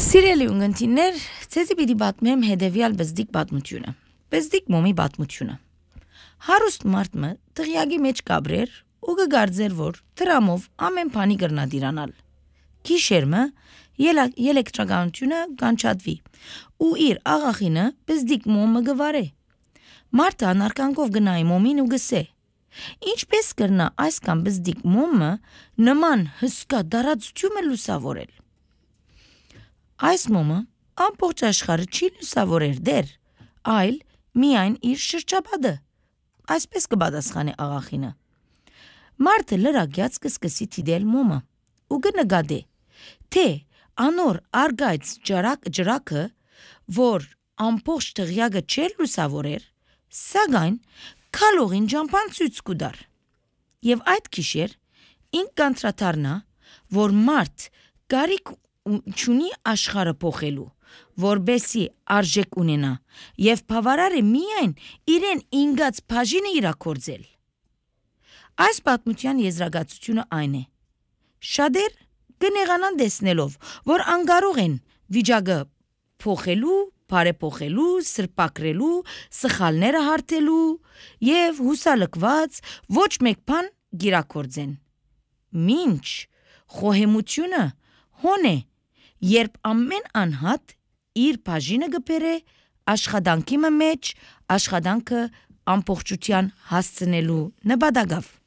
Սիրելի ունգընտիրներ, ցեզի պիտի պատմեմ հետևյալ բզդիկ պատմությունը։ Բզդիկ մոմի պատմությունը։ Հարուստ մարդը տղյակի մեջ կաբրեր ու կգարձեր, որ դրամով ամեն բանի կրնա դիրանալ։ Գիշերմը էլեկտրականությունը կանչատվի ու իր աղախինը բզդիկ մոմը գվարե։ Մարդը անարգանքով գնայի մոմին ու գսե. Ինչպես կրնա այս կամ բզդիկ մոմը նման հսկա դարածություն լուսավորել։ Այս մոմը ամբողջ աշխարհը չի լուսավորեր դեր, այլ միայն իր շրջապատը, այսպես կպատասխանի աղախինը։ Մարդը լրագյաց կսկսի թիդել մոմը ու կնկատե, թե անոր արգայց ջրակը, որ ամբողջ տղյակը չէր լուսավորեր, սակայն քալողին ջամփան ցույց կուդար։ Եվ այդ գիշեր ինք կանտրադառնա, որ մարդ կարիք չունի աշխարհը փոխելու, որբեսի արժեք ունենա, եւ բավարար է միայն իրեն ինգած բաժինը իրակորձել։ Այս պատմության եզրակացությունը այն է. շատեր կնեղանան տեսնելով, որ անկարող են վիճակը փոխելու, բարեփոխելու, սրբակրելու, սխալները հարթելու եւ հուսալքված ոչ մեկ բան գիրակորձեն։ Մինչ խոհեմությունը հոն է, երբ ամեն անհատ իր բաժինը գբերե աշխատանքի մեջ աշխատանքը ամբողջության հասցնելու նպատակով։